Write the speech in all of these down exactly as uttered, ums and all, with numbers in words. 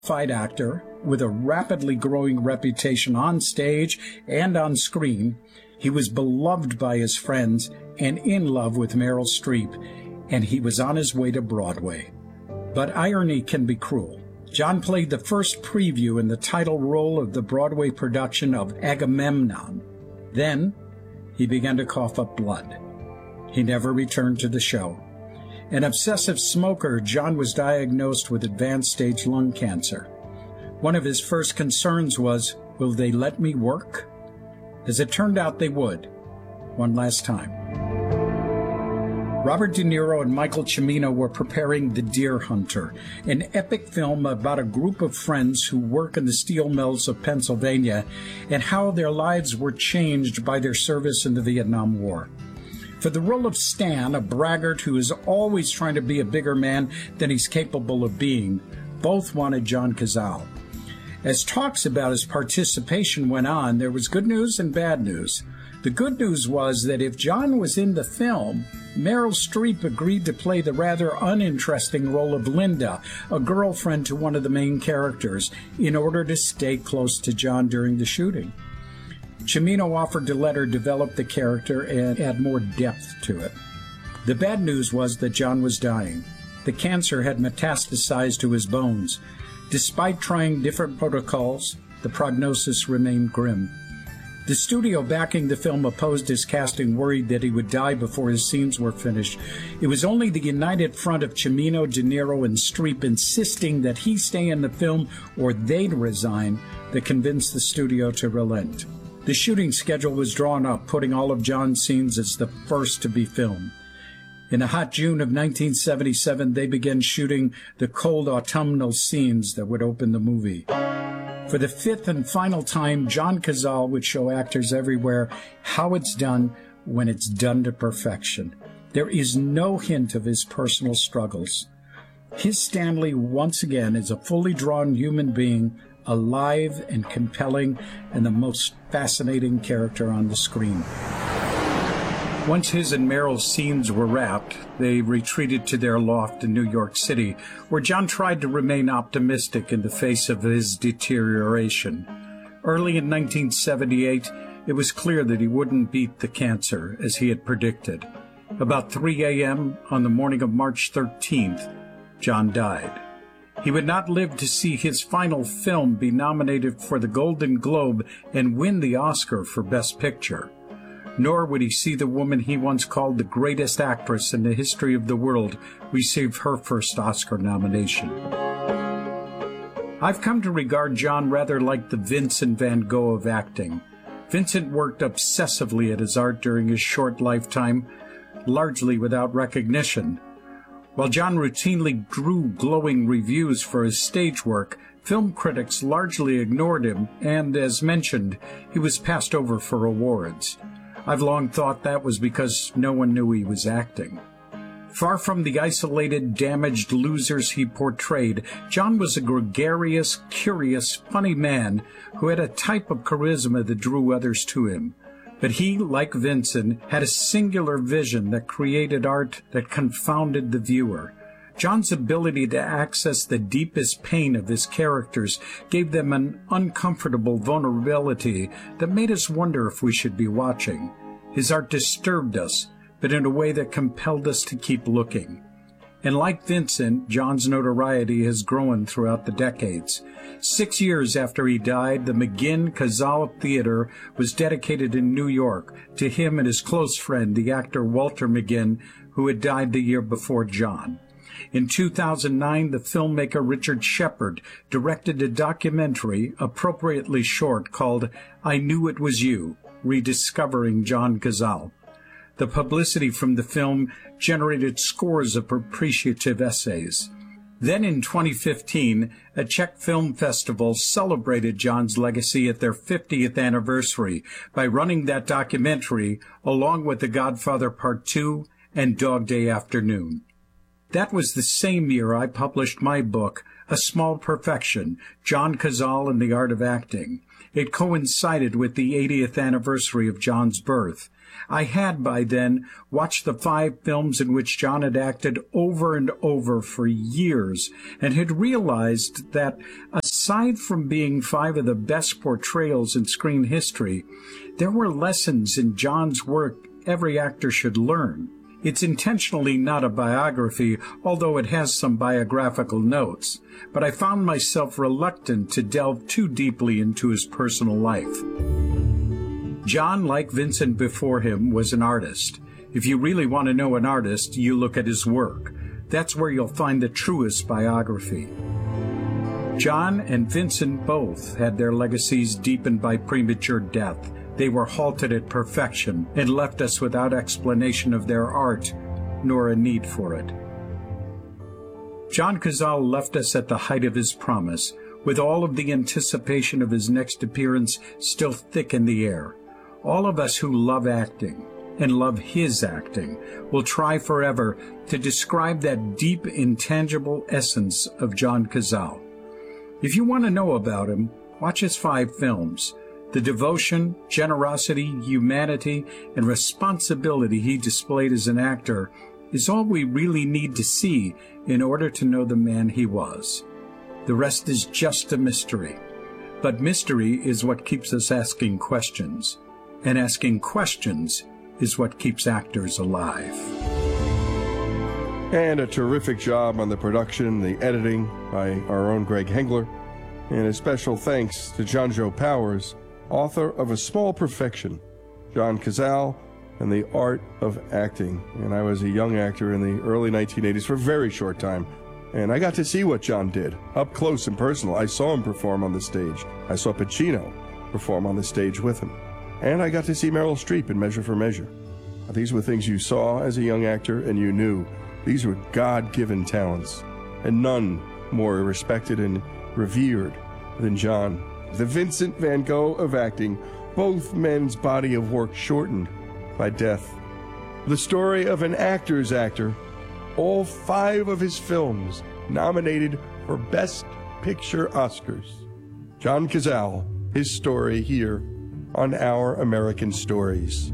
fight actor with a rapidly growing reputation on stage and on screen. He was beloved by his friends and in love with Meryl Streep, and he was on his way to Broadway. But irony can be cruel. John played the first preview in the title role of the Broadway production of Agamemnon. Then he began to cough up blood. He never returned to the show. An obsessive smoker, John was diagnosed with advanced stage lung cancer. One of his first concerns was, will they let me work? As it turned out, they would. One last time. Robert De Niro and Michael Cimino were preparing The Deer Hunter, an epic film about a group of friends who work in the steel mills of Pennsylvania and how their lives were changed by their service in the Vietnam War. For the role of Stan, a braggart who is always trying to be a bigger man than he's capable of being, both wanted John Cazale. As talks about his participation went on, there was good news and bad news. The good news was that if John was in the film, Meryl Streep agreed to play the rather uninteresting role of Linda, a girlfriend to one of the main characters, in order to stay close to John during the shooting. Cimino offered to let her develop the character and add more depth to it. The bad news was that John was dying. The cancer had metastasized to his bones. Despite trying different protocols, the prognosis remained grim. The studio backing the film opposed his casting, worried that he would die before his scenes were finished. It was only the united front of Cimino, De Niro, and Streep insisting that he stay in the film or they'd resign that convinced the studio to relent. The shooting schedule was drawn up, putting all of John's scenes as the first to be filmed. In the hot June of nineteen seventy-seven, they began shooting the cold autumnal scenes that would open the movie. For the fifth and final time, John Cazale would show actors everywhere how it's done when it's done to perfection. There is no hint of his personal struggles. His Stanley, once again, is a fully drawn human being, alive and compelling, and the most fascinating character on the screen. Once his and Meryl's scenes were wrapped, they retreated to their loft in New York City, where John tried to remain optimistic in the face of his deterioration. Early in nineteen seventy-eight, it was clear that he wouldn't beat the cancer, as he had predicted. About three a.m. on the morning of March thirteenth, John died. He would not live to see his final film be nominated for the Golden Globe and win the Oscar for Best Picture. Nor would he see the woman he once called the greatest actress in the history of the world receive her first Oscar nomination. I've come to regard John rather like the Vincent van Gogh of acting. Vincent worked obsessively at his art during his short lifetime, largely without recognition. While John routinely drew glowing reviews for his stage work, film critics largely ignored him, and, as mentioned, he was passed over for awards. I've long thought that was because no one knew he was acting. Far from the isolated, damaged losers he portrayed, John was a gregarious, curious, funny man who had a type of charisma that drew others to him. But he, like Vincent, had a singular vision that created art that confounded the viewer. John's ability to access the deepest pain of his characters gave them an uncomfortable vulnerability that made us wonder if we should be watching. His art disturbed us, but in a way that compelled us to keep looking. And like Vincent, John's notoriety has grown throughout the decades. Six years after he died, the McGinn Cazale Theater was dedicated in New York to him and his close friend, the actor Walter McGinn, who had died the year before John. In two thousand nine, the filmmaker Richard Shepard directed a documentary, appropriately short, called I Knew It Was You, Rediscovering John Cazale. The publicity from the film generated scores of appreciative essays. Then in twenty fifteen, a Czech film festival celebrated John's legacy at their fiftieth anniversary by running that documentary along with The Godfather Part two and Dog Day Afternoon. That was the same year I published my book, A Small Perfection, John Cazale and the Art of Acting. It coincided with the eightieth anniversary of John's birth. I had by then watched the five films in which John had acted over and over for years and had realized that aside from being five of the best portrayals in screen history, there were lessons in John's work every actor should learn. It's intentionally not a biography, although it has some biographical notes, but I found myself reluctant to delve too deeply into his personal life. John, like Vincent before him, was an artist. If you really want to know an artist, you look at his work. That's where you'll find the truest biography. John and Vincent both had their legacies deepened by premature death. They were halted at perfection and left us without explanation of their art, nor a need for it. John Cazale left us at the height of his promise, with all of the anticipation of his next appearance still thick in the air. All of us who love acting, and love his acting, will try forever to describe that deep, intangible essence of John Cazale. If you want to know about him, watch his five films. The devotion, generosity, humanity, and responsibility he displayed as an actor is all we really need to see in order to know the man he was. The rest is just a mystery. But mystery is what keeps us asking questions. And asking questions is what keeps actors alive. And a terrific job on the production, the editing by our own Greg Hengler. And a special thanks to John Joe Powers, author of A Small Perfection, John Cazale, and the Art of Acting. And I was a young actor in the early nineteen eighties for a very short time, and I got to see what John did, up close and personal. I saw him perform on the stage. I saw Pacino perform on the stage with him. And I got to see Meryl Streep in Measure for Measure. These were things you saw as a young actor, and you knew these were God-given talents, and none more respected and revered than John. The Vincent van Gogh of acting, both men's body of work shortened by death. The story of an actor's actor, all five of his films nominated for Best Picture Oscars. John Cazale, his story here on Our American Stories.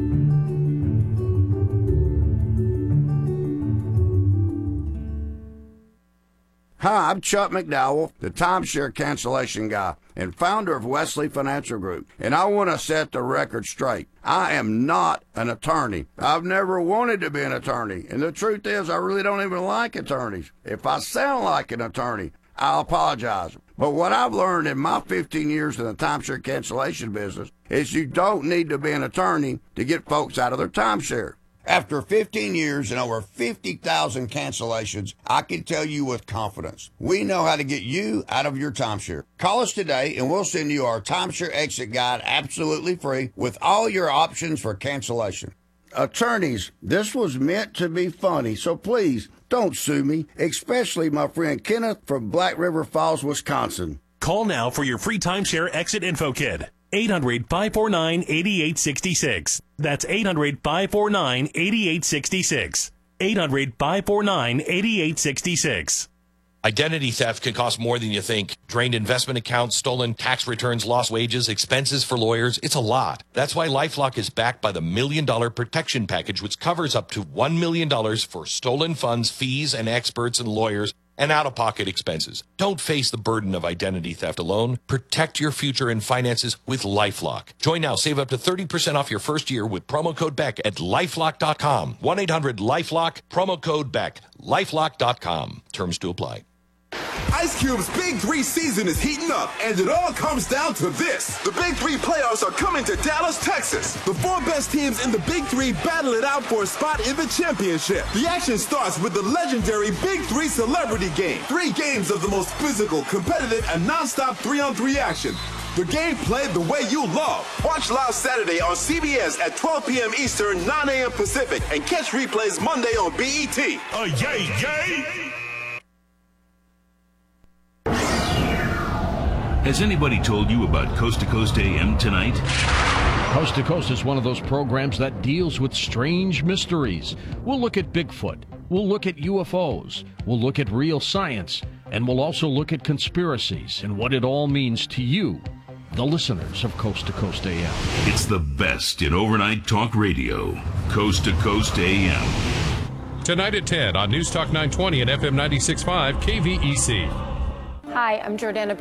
Hi, I'm Chuck McDowell, the timeshare cancellation guy and founder of Wesley Financial Group, and I want to set the record straight. I am not an attorney. I've never wanted to be an attorney, and the truth is I really don't even like attorneys. If I sound like an attorney, I'll apologize. But what I've learned in my fifteen years in the timeshare cancellation business is you don't need to be an attorney to get folks out of their timeshare. After fifteen years and over fifty thousand cancellations, I can tell you with confidence, we know how to get you out of your timeshare. Call us today and we'll send you our timeshare exit guide absolutely free with all your options for cancellation. Attorneys, this was meant to be funny, so please don't sue me, especially my friend Kenneth from Black River Falls, Wisconsin. Call now for your free timeshare exit info kit. eight hundred, five four nine, eight eight six six. That's eight hundred, five four nine, eight eight six six. eight hundred, five four nine, eight eight six six. Identity theft can cost more than you think. Drained investment accounts, stolen tax returns, lost wages, expenses for lawyers. It's a lot. That's why LifeLock is backed by the Million Dollar Protection Package, which covers up to one million dollars for stolen funds, fees, and experts and lawyers, and out-of-pocket expenses. Don't face the burden of identity theft alone. Protect your future and finances with LifeLock. Join now. Save up to thirty percent off your first year with promo code Beck at lifelock dot com. one eight hundred LifeLock, promo code Beck, lifelock dot com. Terms to apply. Ice Cube's Big Three season is heating up, and it all comes down to this. The Big Three playoffs are coming to Dallas, Texas. The four best teams in the Big Three battle it out for a spot in the championship. The action starts with the legendary Big Three Celebrity Game. Three games of the most physical, competitive, and non-stop three-on-three action. The game played the way you love. Watch live Saturday on C B S at twelve p.m. Eastern, nine a.m. Pacific, and catch replays Monday on B E T. Oh, yay, yay! Has anybody told you about Coast to Coast A M tonight? Coast to Coast is one of those programs that deals with strange mysteries. We'll look at Bigfoot, we'll look at U F Os, we'll look at real science, and we'll also look at conspiracies and what it all means to you. the listeners of Coast to Coast A M. It's the best in overnight talk radio. Coast to Coast A M. Tonight at ten on News Talk nine twenty and F M ninety-six point five K V E C. Hi, I'm Jordana